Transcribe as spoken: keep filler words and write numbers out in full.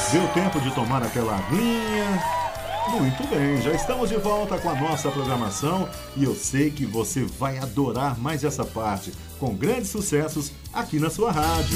Deu tempo de tomar aquela aguinha? Muito bem, já estamos de volta com a nossa programação e eu sei que você vai adorar mais essa parte, com grandes sucessos aqui na sua rádio.